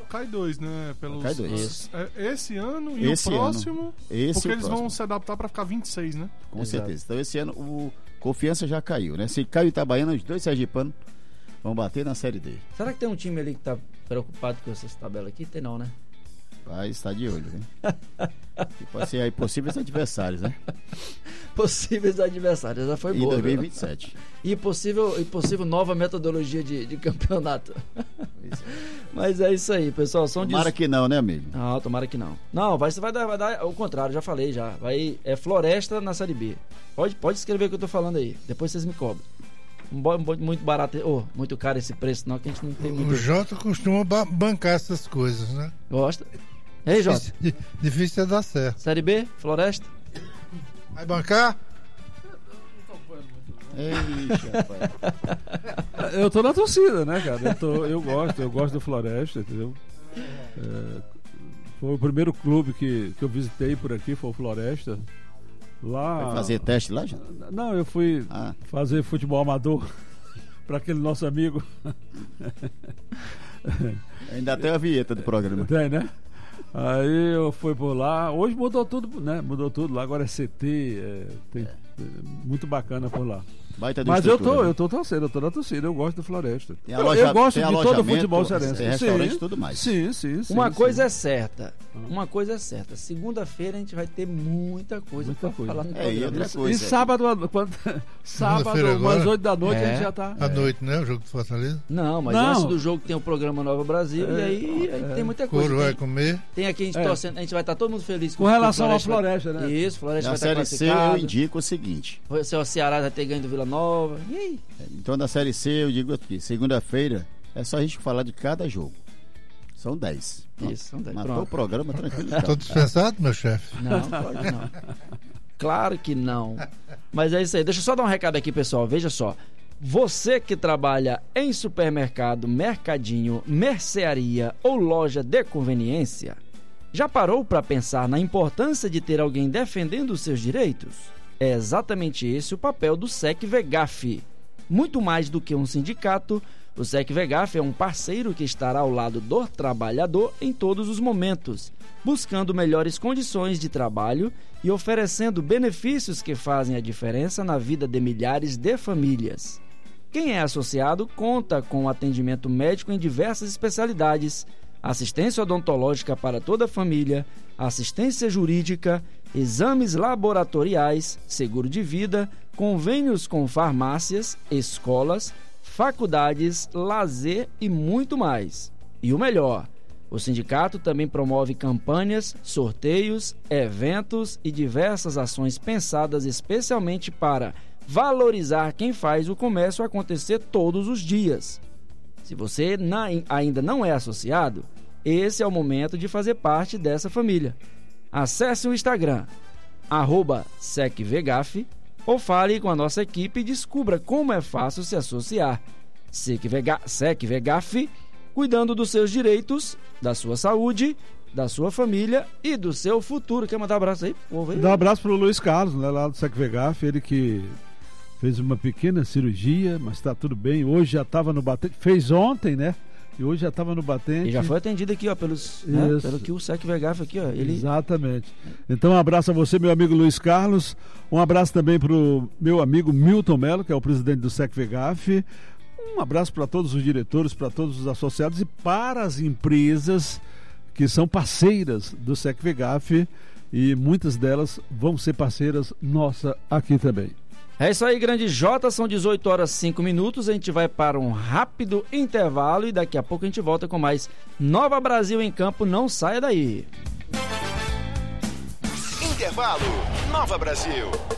cai 2, né? Cai 2. Esse ano e o próximo. Porque eles vão se adaptar para ficar 26, né? Com certeza. Então esse ano o Confiança já caiu, né? Se caiu Itabaiana, os 2 sergipanos vão bater na Série D. Será que tem um time ali que tá preocupado com essas tabelas aqui? Tem não, né? Vai estar de olho, né? E pode ser aí possíveis adversários, né? Possíveis adversários, já foi boa. Em 2027. E possível nova metodologia de campeonato. Mas é isso aí, pessoal. Tomara que não, né, amigo? Não, tomara que não. Não, vai dar ao contrário, já falei já. É Floresta na Série B. Pode escrever o que eu tô falando aí. Depois vocês me cobram. Muito barato, muito caro esse preço, não, que a gente não tem muito. O Jota costuma bancar essas coisas, né? Gosta? Ei, Jota. Difícil é dar certo. Série B, Floresta? Vai bancar? Eu tô na torcida, né, cara? Eu gosto do Floresta, entendeu? Foi o primeiro clube que eu visitei por aqui, foi o Floresta. Lá... Foi fazer teste lá, já? Não, eu fui fazer futebol amador para aquele nosso amigo. Ainda tem a vinheta do programa. Tem, né? Aí eu fui por lá. Hoje mudou tudo, né? Mudou tudo lá. Agora é CT. Muito bacana por lá. Mas eu tô torcendo, eu tô na torcida, eu gosto do Floresta. Eu gosto de todo o futebol cearense. Tem restaurante e tudo mais. Sim. Uma coisa é certa. Segunda-feira a gente vai ter muita coisa pra falar no programa. E outra coisa. E sábado, umas 8 da noite, a gente já tá. À noite, né? O jogo do Fortaleza? Não, mas antes do jogo tem o programa Nova Brasil e aí tem muita coisa. Vai comer. Tem aqui a gente torcendo, a gente vai estar todo mundo feliz com relação à Floresta, né? Isso, Floresta vai estar classificado. Na Série C eu indico o seguinte. O Ceará vai ter ganho do Vila Nova. E aí? Então na Série C eu digo aqui, segunda-feira é só a gente falar de cada jogo. São 10. Isso, são 10. Matou o programa tranquilo. Tô dispensado, meu chefe? Não, pode não. Claro que não. Mas é isso aí. Deixa eu só dar um recado aqui, pessoal. Veja só. Você que trabalha em supermercado, mercadinho, mercearia ou loja de conveniência, já parou para pensar na importância de ter alguém defendendo os seus direitos? É exatamente esse o papel do SEC-VEGAF. Muito mais do que um sindicato, o SEC-VEGAF é um parceiro que estará ao lado do trabalhador em todos os momentos, buscando melhores condições de trabalho e oferecendo benefícios que fazem a diferença na vida de milhares de famílias. Quem é associado conta com atendimento médico em diversas especialidades, assistência odontológica para toda a família, assistência jurídica, exames laboratoriais, seguro de vida, convênios com farmácias, escolas, faculdades, lazer e muito mais. E o melhor, o sindicato também promove campanhas, sorteios, eventos e diversas ações pensadas especialmente para valorizar quem faz o comércio acontecer todos os dias. Se você ainda não é associado, esse é o momento de fazer parte dessa família. Acesse o Instagram, @SECVEGAF, ou fale com a nossa equipe e descubra como é fácil se associar. SECVEGAF, cuidando dos seus direitos, da sua saúde, da sua família e do seu futuro. Quer mandar um abraço aí? Dá um abraço pro Luiz Carlos, né, lá do SECVEGAF, ele que fez uma pequena cirurgia, mas está tudo bem. Hoje já estava no batente, fez ontem, né? E hoje já estava no batente. E já foi atendido aqui, ó, pelo que o SEC-VEGAF aqui, ó. Exatamente. Então, um abraço a você, meu amigo Luiz Carlos. Um abraço também para o meu amigo Milton Melo, que é o presidente do SEC-VEGAF. Um abraço para todos os diretores, para todos os associados e para as empresas que são parceiras do SEC-VEGAF. E muitas delas vão ser parceiras nossa aqui também. É isso aí, grande Jota, são 18h05, a gente vai para um rápido intervalo e daqui a pouco a gente volta com mais Nova Brasil em Campo, não saia daí. Intervalo, Nova Brasil.